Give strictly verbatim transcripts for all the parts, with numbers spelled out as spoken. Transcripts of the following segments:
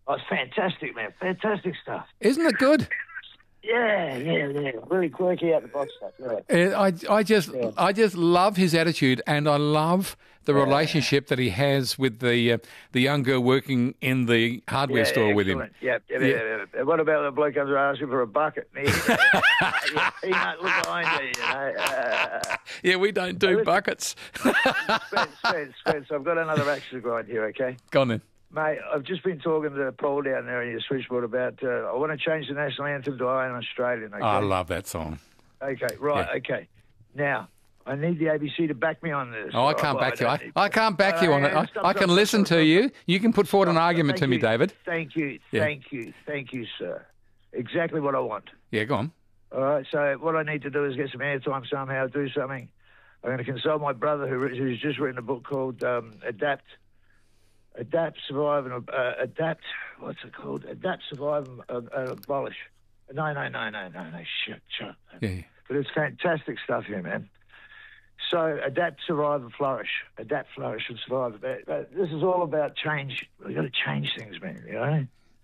Oh, it's fantastic, man. Fantastic stuff. Isn't it good? Yeah, yeah, yeah. Really quirky out the box stuff. Yeah. I, I just, yeah. I just love his attitude, and I love the yeah. relationship that he has with the uh, the young girl working in the hardware yeah, store excellent. with him. Yeah, yeah, yeah. yeah. What about the bloke comes asking for a bucket? He, he might look behind you, you know. Uh, yeah, we don't do buckets. Spence, Spence, Spence, I've got another axe to grind here, okay? Go on then. Mate, I've just been talking to Paul down there in your switchboard about, uh, I want to change the national anthem to I Am Australian, okay? Oh, I love that song. Okay, right, yeah. okay. Now, I need the A B C to back me on this. Oh, I can't oh, back I you. I, I can't back uh, you on it. I, stop, I can stop, listen stop, to stop, you. You can put forward stop, an argument to you. me, David. Thank you, yeah. thank you, thank you, sir. Exactly what I want. Yeah, go on. All right, so what I need to do is get some airtime somehow, do something. I'm going to consult my brother who, who's just written a book called um, Adapt. Adapt, survive, and uh, adapt. What's it called? Adapt, survive, and uh, uh, abolish. No, no, no, no, no, no. Shut, shut. Yeah, yeah. But it's fantastic stuff here, man. So adapt, survive, and flourish. Adapt, flourish, and survive. This is all about change. We've got to change things, man. You know,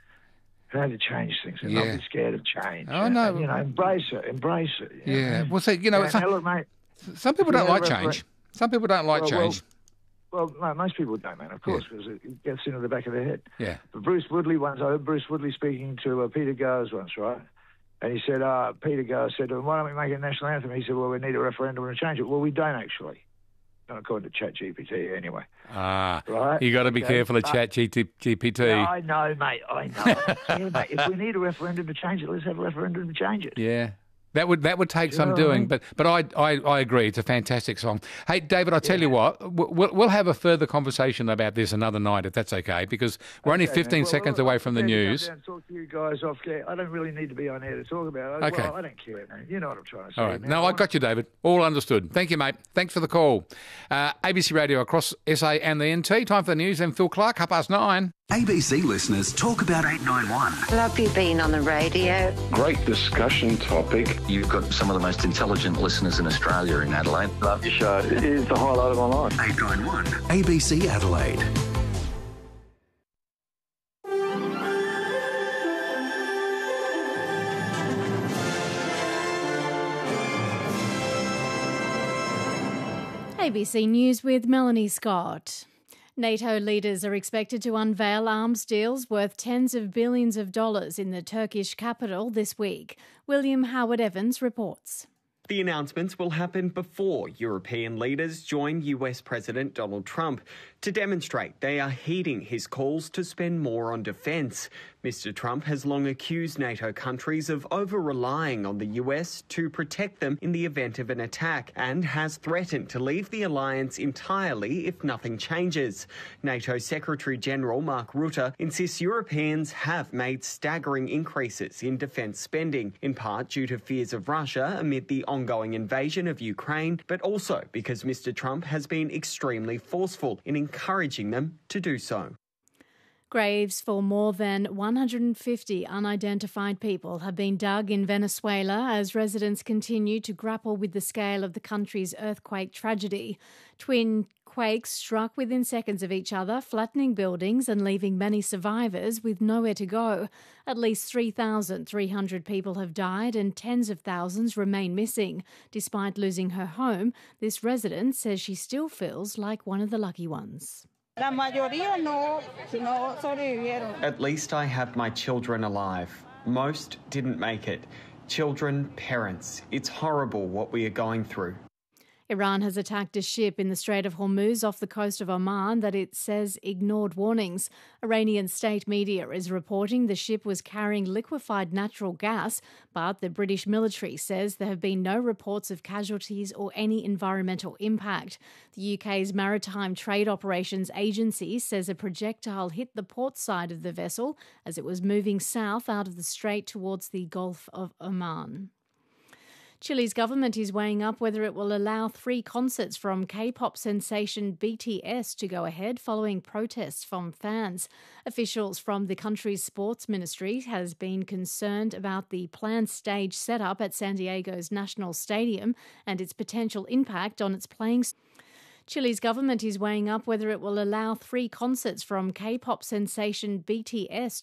we have to change things and yeah. not be scared of change. Oh no, and, you know, embrace it, embrace it. Yeah. Know? Well, see, you know, yeah, some, now, look, mate, some people don't like change. Some people don't like well, change. Well, Well, no, most people don't, man, of course, because yeah. it gets into the back of their head. Yeah. But Bruce Woodley once, I heard Bruce Woodley speaking to uh, Peter Goers once, right? And he said, uh, Peter Goers said, well, why don't we make a national anthem? He said, well, we need a referendum to change it. Well, we don't actually. Not according to ChatGPT, anyway. Ah, right? You got to be okay. careful of ChatGPT. Yeah, I know, mate, I know. yeah, mate, if we need a referendum to change it, let's have a referendum to change it. Yeah. That would that would take you some doing, but but I, I I agree. It's a fantastic song. Hey, David, I'll tell yeah. you what, we'll we'll have a further conversation about this another night if that's okay, because we're okay, only fifteen well, seconds well, away from the news. Down and talk to you guys off there. I don't really need to be on air to talk about it. Okay. Well, I don't care, man. You know what I'm trying to say. All right. Man. No, I got you, David. All understood. Thank you, mate. Thanks for the call. Uh, A B C Radio across S A and the N T. Time for the news. And Phil Clark, half past nine. A B C listeners talk about eight nine one. Love you being on the radio. Great discussion topic. You've got some of the most intelligent listeners in Australia in Adelaide. Love your show. It is the highlight of my life. eight nine one A B C Adelaide. A B C News with Melanie Scott. NATO leaders are expected to unveil arms deals worth tens of billions of dollars in the Turkish capital this week. William Howard-Evans reports. The announcements will happen before European leaders join U S President Donald Trump to demonstrate they are heeding his calls to spend more on defence. Mister Trump has long accused NATO countries of over-relying on the U S to protect them in the event of an attack and has threatened to leave the alliance entirely if nothing changes. NATO Secretary-General Mark Rutte insists Europeans have made staggering increases in defence spending, in part due to fears of Russia amid the ongoing invasion of Ukraine, but also because Mister Trump has been extremely forceful in encouraging them to do so. Graves for more than one hundred fifty unidentified people have been dug in Venezuela as residents continue to grapple with the scale of the country's earthquake tragedy. Twin quakes struck within seconds of each other, flattening buildings and leaving many survivors with nowhere to go. At least three thousand three hundred people have died and tens of thousands remain missing. Despite losing her home, this resident says she still feels like one of the lucky ones. At least I have my children alive. Most didn't make it. Children, parents. It's horrible what we are going through. Iran has attacked a ship in the Strait of Hormuz off the coast of Oman that it says ignored warnings. Iranian state media is reporting the ship was carrying liquefied natural gas, but the British military says there have been no reports of casualties or any environmental impact. The U K's Maritime Trade Operations Agency says a projectile hit the port side of the vessel as it was moving south out of the strait towards the Gulf of Oman. Chile's government is weighing up whether it will allow three concerts from K-pop sensation B T S to go ahead following protests from fans. Officials from the country's sports ministry has been concerned about the planned stage setup at San Diego's National Stadium and its potential impact on its playing. Chile's government is weighing up whether it will allow three concerts from K-pop sensation B T S